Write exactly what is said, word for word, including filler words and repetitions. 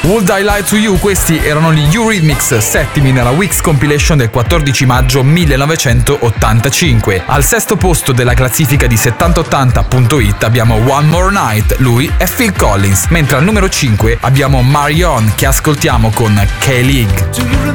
Would I Lie to You, questi erano gli Eurythmics, settimi nella Weeks Compilation del quattordici maggio millenovecentottantacinque. Al sesto posto della classifica di settanta ottanta punto it abbiamo One More Night, lui è Phil Collins, mentre al numero cinque abbiamo Marion che ascoltiamo con K-League.